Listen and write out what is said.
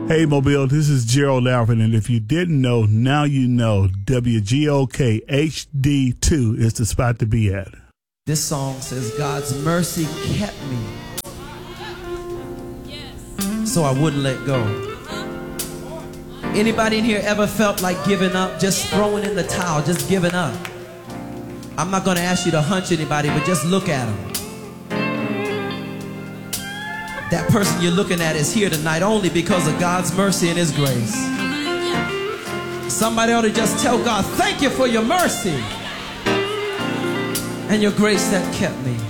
Hey, Mobile, this is Gerald Alfred, and if you didn't know, now you know. WGOK HD2 is the spot to be at. This song says, God's mercy kept me, so I wouldn't let go. Anybody in here ever felt like giving up, just throwing in the towel, just giving up? I'm not going to ask you to hunch anybody, but just look at them. That person you're looking at is here tonight only because of God's mercy and His grace. Somebody ought to just tell God, thank you for your mercy and your grace that kept me.